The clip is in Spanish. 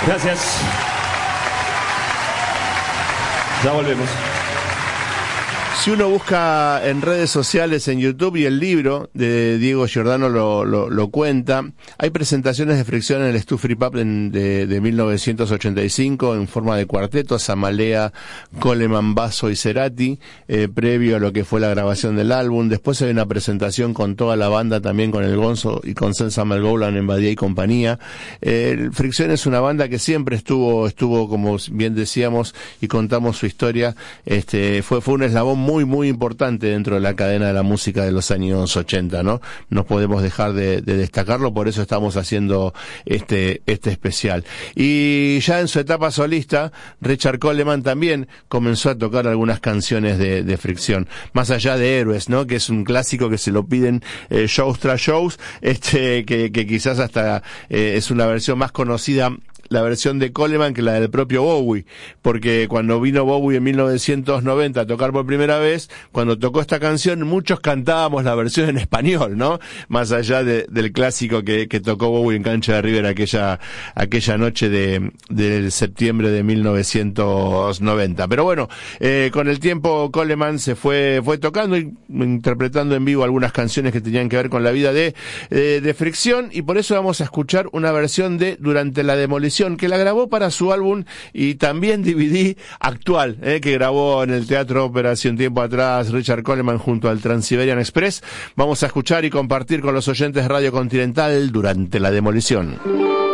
Gracias. Ya volvemos. Si uno busca en redes sociales, en YouTube, y el libro de Diego Giordano lo cuenta, hay presentaciones de Fricción en el Stu Free Pub de 1985 en forma de cuarteto, Zamalea, Coleman, Basso y Cerati, previo a lo que fue la grabación del álbum. Después hay una presentación con toda la banda, también con el Gonzo y con Senza Melgolan en Badía y compañía. Fricción es una banda que siempre estuvo, como bien decíamos y contamos su historia, fue un eslabón muy importante dentro de la cadena de la música de los años 80, ¿no? No podemos dejar de destacarlo, por eso estamos haciendo este especial. Y ya en su etapa solista, Richard Coleman también comenzó a tocar algunas canciones de Fricción, más allá de Héroes, ¿no? Que es un clásico que se lo piden shows tras shows, que quizás hasta es una versión más conocida, la versión de Coleman, que la del propio Bowie, porque cuando vino Bowie en 1990 a tocar por primera vez, cuando tocó esta canción, muchos cantábamos la versión en español, ¿no? Más allá del clásico que tocó Bowie en Cancha de River aquella noche de septiembre de 1990. Pero bueno, con el tiempo Coleman se fue tocando y interpretando en vivo algunas canciones que tenían que ver con la vida de Fricción, y por eso vamos a escuchar una versión de Durante la Demolición, que la grabó para su álbum y también DVD actual, que grabó en el Teatro Ópera hace un tiempo atrás Richard Coleman junto al Trans-Siberian Express. Vamos a escuchar y compartir con los oyentes de Radio Continental Durante la Demolición.